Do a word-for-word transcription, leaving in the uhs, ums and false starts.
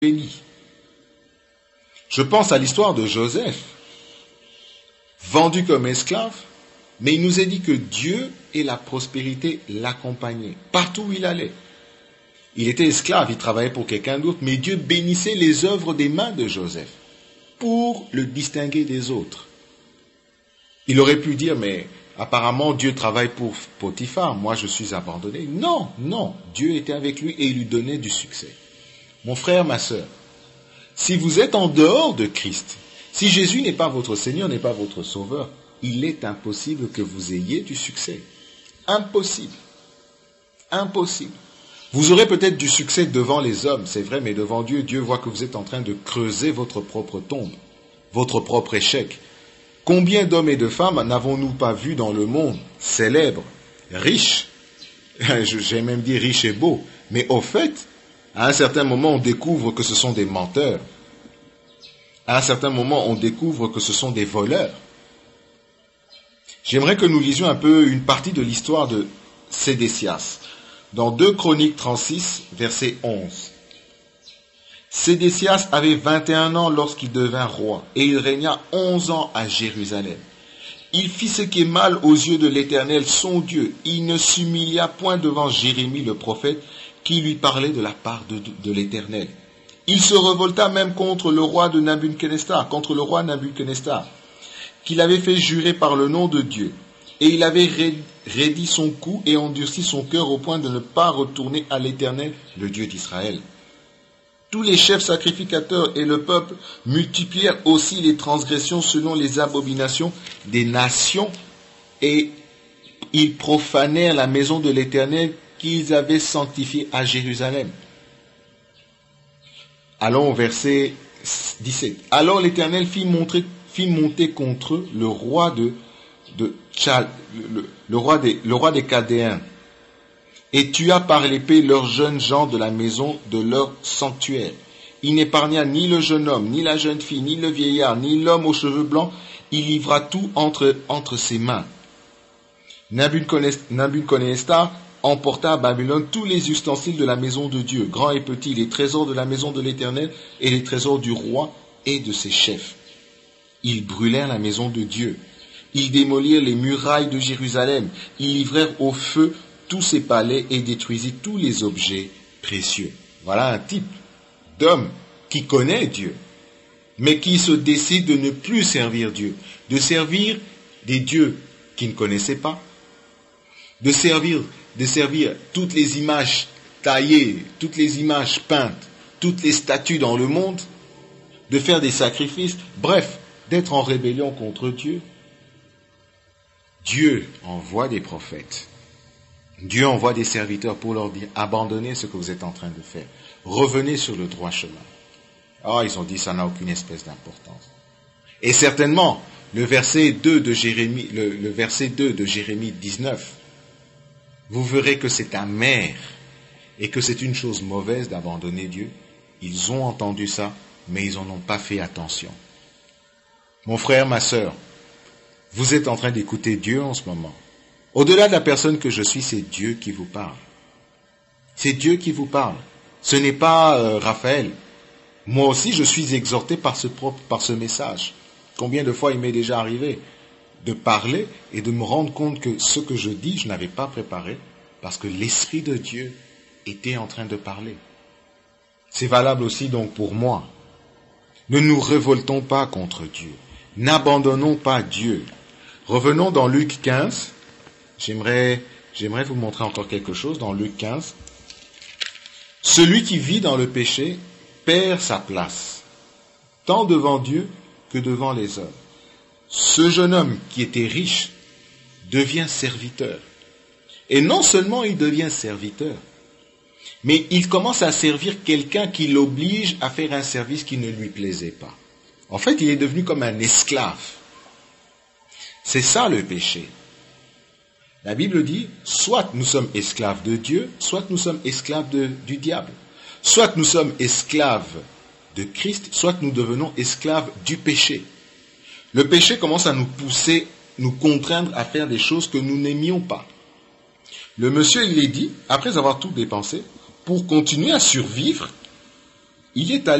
béni. Je pense à l'histoire de Joseph, vendu comme esclave, mais il nous est dit que Dieu et la prospérité l'accompagnaient partout où il allait. Il était esclave, il travaillait pour quelqu'un d'autre, mais Dieu bénissait les œuvres des mains de Joseph pour le distinguer des autres. Il aurait pu dire, mais apparemment Dieu travaille pour Potiphar, moi je suis abandonné. Non, non, Dieu était avec lui et il lui donnait du succès. Mon frère, ma sœur, si vous êtes en dehors de Christ, si Jésus n'est pas votre Seigneur, n'est pas votre Sauveur, il est impossible que vous ayez du succès. Impossible. Impossible. Vous aurez peut-être du succès devant les hommes, c'est vrai, mais devant Dieu, Dieu voit que vous êtes en train de creuser votre propre tombe, votre propre échec. Combien d'hommes et de femmes n'avons-nous pas vus dans le monde, célèbres, riches, j'ai même dit riches et beaux, mais au fait, à un certain moment, on découvre que ce sont des menteurs. À un certain moment, on découvre que ce sont des voleurs. J'aimerais que nous lisions un peu une partie de l'histoire de Sédécias. Dans deux Chroniques trente-six, verset onze. Sédécias avait vingt et un ans lorsqu'il devint roi, et il régna onze ans à Jérusalem. Il fit ce qui est mal aux yeux de l'Éternel, son Dieu. Il ne s'humilia point devant Jérémie le prophète, qui lui parlait de la part de, de, de l'Éternel. Il se révolta même contre le roi de Nabuchodonosor, contre le roi Nabuchodonosor, qu'il avait fait jurer par le nom de Dieu. Et il avait raidi son cou et endurci son cœur au point de ne pas retourner à l'Éternel, le Dieu d'Israël. Tous les chefs sacrificateurs et le peuple multiplièrent aussi les transgressions selon les abominations des nations, et ils profanèrent la maison de l'Éternel qu'ils avaient sanctifiée à Jérusalem. Allons au verset dix-sept. Alors l'Éternel fit, montrer, fit monter contre eux le roi de, de Tchal, le, le, roi des, le roi des Chaldéens, et tua par l'épée leurs jeunes gens de la maison de leur sanctuaire. Il n'épargna ni le jeune homme, ni la jeune fille, ni le vieillard, ni l'homme aux cheveux blancs. Il livra tout entre, entre ses mains. Nabuchodonosor emporta à Babylone tous les ustensiles de la maison de Dieu, grands et petits, les trésors de la maison de l'Éternel et les trésors du roi et de ses chefs. Ils brûlèrent la maison de Dieu. Ils démolirent les murailles de Jérusalem. Ils livrèrent au feu tous ses palais et détruisirent tous les objets précieux. Voilà un type d'homme qui connaît Dieu, mais qui se décide de ne plus servir Dieu, de servir des dieux qu'il ne connaissait pas, de servir, de servir toutes les images taillées, toutes les images peintes, toutes les statues dans le monde, de faire des sacrifices, bref, d'être en rébellion contre Dieu. Dieu envoie des prophètes. Dieu envoie des serviteurs pour leur dire, abandonnez ce que vous êtes en train de faire. Revenez sur le droit chemin. Ah, ils ont dit, ça n'a aucune espèce d'importance. Et certainement, le verset deux de Jérémie, le, le verset deux de Jérémie dix-neuf, vous verrez que c'est amer et que c'est une chose mauvaise d'abandonner Dieu. Ils ont entendu ça, mais ils n'en ont pas fait attention. Mon frère, ma sœur, vous êtes en train d'écouter Dieu en ce moment. Au-delà de la personne que je suis, c'est Dieu qui vous parle. C'est Dieu qui vous parle. Ce n'est pas euh, Raphaël. Moi aussi, je suis exhorté par ce, propre, par ce message. Combien de fois il m'est déjà arrivé de parler et de me rendre compte que ce que je dis, je n'avais pas préparé parce que l'Esprit de Dieu était en train de parler. C'est valable aussi donc pour moi. Ne nous révoltons pas contre Dieu. N'abandonnons pas Dieu. Revenons dans Luc quinze. J'aimerais, j'aimerais vous montrer encore quelque chose dans Luc quinze. Celui qui vit dans le péché perd sa place, tant devant Dieu que devant les hommes. Ce jeune homme qui était riche devient serviteur. Et non seulement il devient serviteur, mais il commence à servir quelqu'un qui l'oblige à faire un service qui ne lui plaisait pas. En fait, il est devenu comme un esclave. C'est ça le péché. La Bible dit, soit nous sommes esclaves de Dieu, soit nous sommes esclaves de, du diable. Soit nous sommes esclaves de Christ, soit nous devenons esclaves du péché. Le péché commence à nous pousser, nous contraindre à faire des choses que nous n'aimions pas. Le monsieur, il est dit, après avoir tout dépensé, pour continuer à survivre, Il est